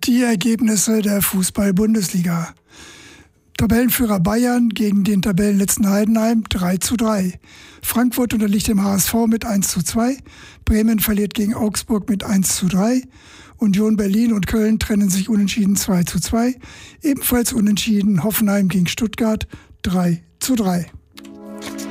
Die Ergebnisse der Fußball-Bundesliga. Tabellenführer Bayern gegen den Tabellenletzten Heidenheim 3:3. Frankfurt unterliegt dem HSV mit 1:2. Bremen verliert gegen Augsburg mit 1:3. Union Berlin und Köln trennen sich unentschieden 2:2. Ebenfalls unentschieden Hoffenheim gegen Stuttgart 3:3.